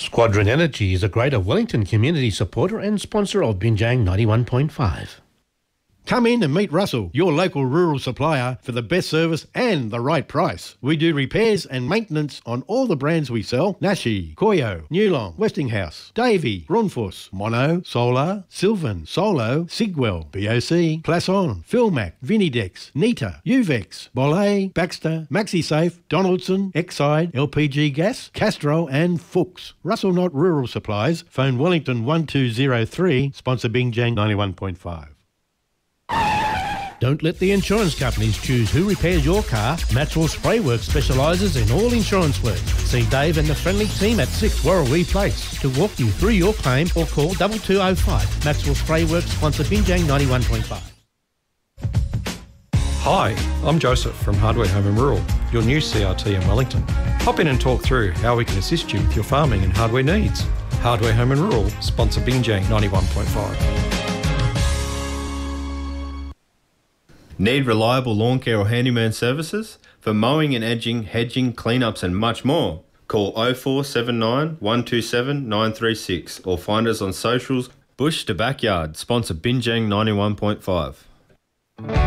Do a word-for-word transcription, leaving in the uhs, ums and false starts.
Squadron Energy is a Greater Wellington community supporter and sponsor of Binjang ninety-one point five. Come in and meet Russell, your local rural supplier, for the best service and the right price. We do repairs and maintenance on all the brands we sell: Nashi, Koyo, Newlong, Westinghouse, Davey, Runfuss, Mono, Solar, Sylvan, Solo, Sigwell, B O C, Plasson, Philmac, Vinidex, Nita, Uvex, Bolle, Baxter, MaxiSafe, Donaldson, Exide, L P G Gas, Castrol and Fuchs. Russell Knott Rural Supplies. Phone Wellington one two zero three. Sponsor Binjang ninety-one point five. Don't let the insurance companies choose who repairs your car. Maxwell Sprayworks specialises in all insurance work. See Dave and the friendly team at six Warrawee Place to walk you through your claim, or call two two zero five. Maxwell Sprayworks, sponsor Binjang ninety-one point five. Hi, I'm Joseph from Hardware Home and Rural, your new C R T in Wellington. Hop in and talk through how we can assist you with your farming and hardware needs. Hardware Home and Rural, sponsor Binjang ninety-one point five. Need reliable lawn care or handyman services? For mowing and edging, hedging, cleanups and much more, call oh four seven nine, one two seven, nine three six or find us on socials. Bush to Backyard, sponsor Binjang ninety-one point five.